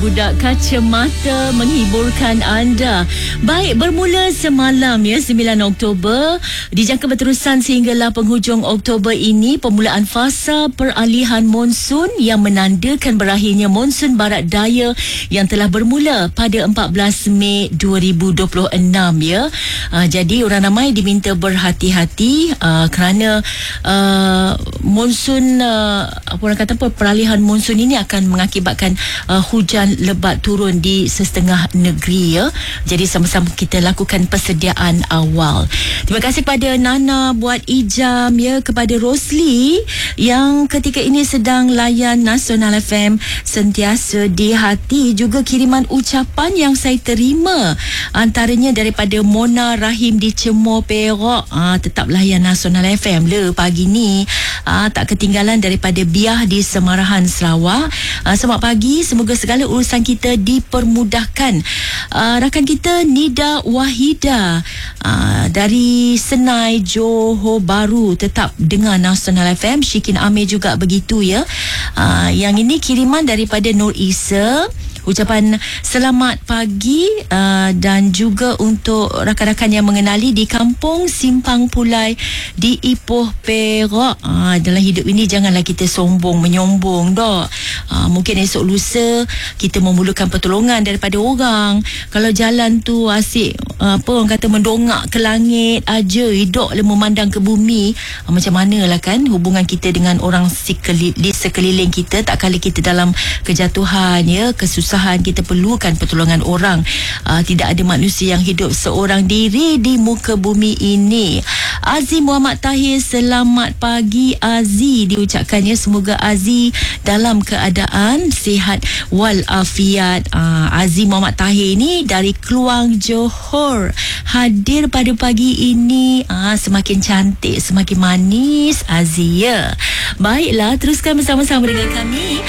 Budak Kacamata menghiburkan anda. Baik, bermula semalam 9 Oktober, dijangka berterusan sehinggalah penghujung Oktober ini permulaan fasa peralihan monsun yang menandakan berakhirnya monsun barat daya yang telah bermula pada 14 Mei 2026 ya. Jadi orang ramai diminta berhati-hati kerana monsun peralihan monsun ini akan mengakibatkan hujan lebat turun di setengah negeri ya. Jadi sama-sama kita lakukan persediaan awal. Terima kasih kepada Nana buat ijam ya, kepada Rosli yang ketika ini sedang layan Nasional FM sentiasa di hati. Juga kiriman ucapan yang saya terima antaranya daripada Mona Rahim di Cemor Perak. Tetap layan Nasional FM le pagi ni. Tak ketinggalan daripada Biah di Semarahan Sarawak. Selamat pagi, semoga segala urusan kita dipermudahkan. Rakan kita Nida Wahida dari Senai, Johor Bahru tetap dengar Nasional FM. Syikin Amir juga begitu ya. Yang ini kiriman daripada Nur Isa. Ucapan selamat pagi dan juga untuk rakan-rakan yang mengenali di Kampung Simpang Pulai di Ipoh Perak. Dalam hidup ini janganlah kita sombong menyombong dok. Mungkin esok lusa kita memerlukan pertolongan daripada orang. Kalau jalan tu asyik orang kata mendongak ke langit aja, hidup le memandang ke bumi, macam manalah kan hubungan kita dengan orang di sekeliling kita. Tak kala kita dalam kejatuhan ya, kesusahan, kita perlukan pertolongan orang. Tidak ada manusia yang hidup seorang diri di muka bumi ini. Aziz Muhammad Tahir, selamat pagi Aziz diucapkannya. Semoga Aziz dalam keadaan sihat walafiat. Aziz Muhammad Tahir ni dari Kluang, Johor, hadir pada pagi ini. Semakin cantik, semakin manis Aziz ya. Baiklah, teruskan bersama-sama dengan kami